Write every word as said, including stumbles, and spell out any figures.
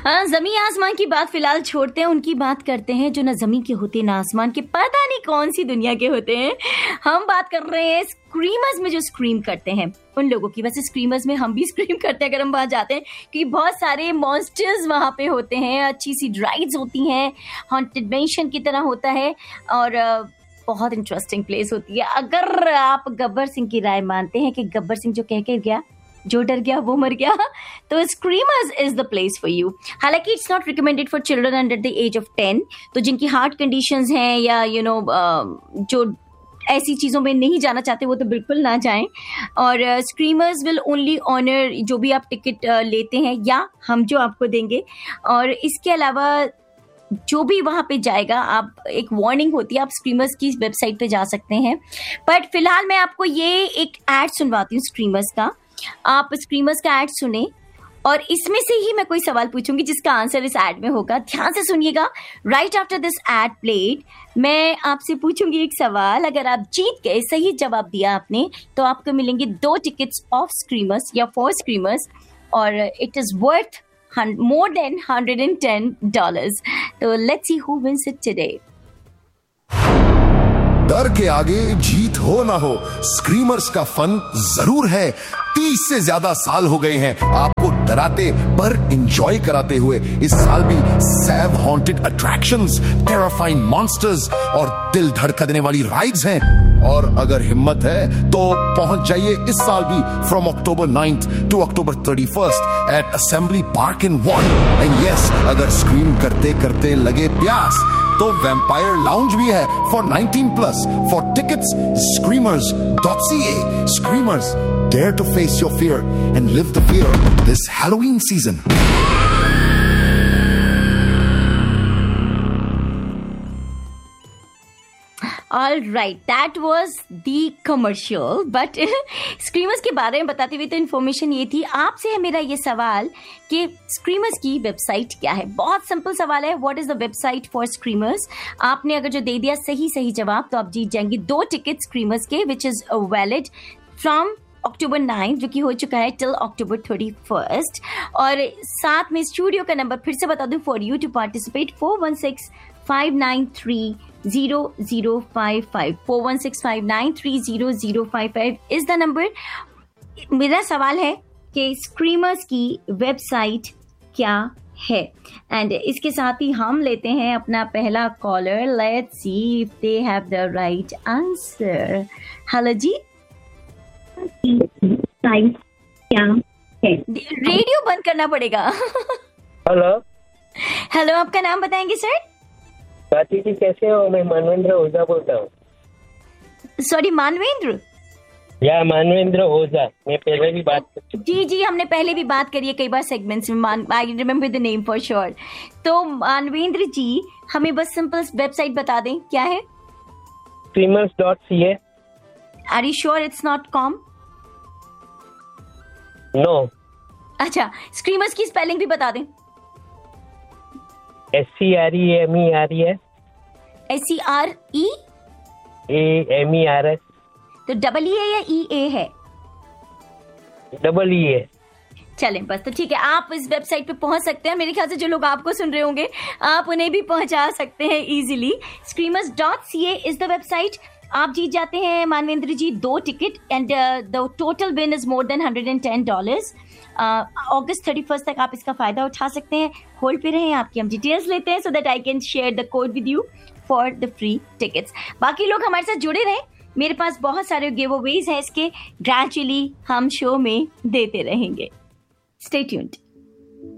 जमीन आसमान की बात फिलहाल छोड़ते हैं, उनकी बात करते हैं जो ना जमीन के होते ना आसमान के, पता नहीं कौन सी दुनिया के होते हैं। हम बात कर रहे हैं स्क्रीमर्स में जो स्क्रीम करते हैं उन लोगों की। वैसे स्क्रीमर्स में हम भी स्क्रीम करते हैं अगर हम वहां जाते हैं, क्योंकि बहुत सारे मॉन्स्टर्स वहां पे होते हैं, अच्छी सी राइड्स होती हैं, हॉन्टेड मैंशन की तरह होता है और बहुत इंटरेस्टिंग प्लेस होती है। अगर आप गब्बर सिंह की राय मानते हैं कि गब्बर सिंह जो कह के गया जो डर गया वो मर गया, तो स्क्रीमर्स is the place for you. हालांकि it's not recommended for children under the age of ten, तो जिनकी हार्ट कंडीशंस हैं या यू you नो know, जो ऐसी चीज़ों में नहीं जाना चाहते वो तो बिल्कुल ना जाएं। और स्क्रीमर्स विल ओनली ऑनर जो भी आप टिकट uh, लेते हैं या हम जो आपको देंगे। और इसके अलावा जो भी वहाँ पे जाएगा, आप एक वार्निंग होती है, आप स्क्रीमर्स की वेबसाइट पे जा सकते हैं। बट फिलहाल मैं आपको ये एक एड सुनवाती हूँ स्क्रीमर्स का। आप स्क्रीमर्स का एड सुने और इसमें से ही मैं कोई सवाल पूछूंगी जिसका आंसर इस एड में होगा। ध्यान से सुनिएगा। Right after this ad played मैं आपसे पूछूंगी एक सवाल। अगर आप जीत गए, सही जवाब दिया आपने, तो आपको मिलेंगे दो टिकट्स ऑफ स्क्रीमर्स या फॉर स्क्रीमर्स, और it is worth more than one hundred ten dollars. So let's see who wins it today. डर के आगे जीत हो ना हो, स्क्रीमर्स का फन जरूर है। तीस से ज्यादा साल हो गए हैं आपको डराते पर एंजॉय कराते हुए। इस साल भी सैव हॉन्टेड अट्रैक्शंस, टेरिफाइंग मॉन्स्टर्स और दिल धड़कने वाली राइड्स हैं। और अगर हिम्मत है तो पहुंच जाइए इस साल भी from October ninth to October thirty first eight assembly park in one. And yes, अगर स्क्रीम करते करते लगे प्यास तो वैम्पायर लाउंज भी है for nineteen plus. For tickets स्क्रीमर्स dot C A. स्क्रीमर्स, dare to face your fear and live the fear this Halloween season. All right, that was the commercial. But स्क्रीमर्स के बारे में बताते हुए तो इन्फॉर्मेशन ये थी। आपसे है मेरा ये सवाल कि स्क्रीमर्स की वेबसाइट क्या है। बहुत सिंपल सवाल है, what is the website for स्क्रीमर्स। आपने अगर जो दे दिया सही सही जवाब तो आप जीत जाएंगे दो टिकट स्क्रीमर्स के, which is valid from October ninth, जो कि हो चुका है टिल अक्टूबर थर्टी फर्स्ट। और साथ में स्टूडियो का नंबर फिर से बता दूं for you to participate, four one six five nine three zero zero five five. Four one six five nine three zero zero five five is the number. मेरा सवाल है कि स्क्रीमर्स की वेबसाइट क्या है। एंड इसके साथ ही हम लेते हैं अपना पहला collar. Let's see if they have the right answer. Hello ji, site क्या है? रेडियो बंद करना पड़ेगा। हेलो हेलो, आपका नाम बताएंगे सर? स्वाति जी, कैसे हो? मैं मानवेंद्र ओझा बोलता हूँ। सॉरी, मानवेंद्र? या मानवेंद्र ओझा, मैं पहले भी बात कर चुकी। जी जी, हमने पहले भी बात करी है कई बार सेगमेंट्स में। I remember the name for sure. तो मानवेंद्र जी, हमें बस सिंपल वेबसाइट बता दें, क्या है? स्क्रीमर्स dot C A. Are you sure it's not com? No. अच्छा, स्क्रीमर्स की स्पेलिंग भी बता दें। S C R E M E R E है। S C R E A M E R S. तो डबल ई ए या ई ए है? डबल ई ए। चलें बस, तो ठीक है, आप इस वेबसाइट पे पहुंच सकते हैं। मेरे ख्याल से जो लोग आपको सुन रहे होंगे आप उन्हें भी पहुंचा सकते हैं easily. स्क्रीमर्स dot C A is the website. आप जीत जाते हैं मानवेंद्र जी दो ticket and the total win is more than hundred and ten dollars. August thirty first तक आप इसका फायदा उठा सकते हैं। होल्ड पे रहें, आपकी हम डिटेल्स लेते हैं so that I can share the code with you for the free tickets. बाकी लोग हमारे साथ जुड़े रहें, मेरे पास बहुत सारे गिव अवेज हैं इसके, ग्रेजुअली हम शो में देते रहेंगे। Stay tuned.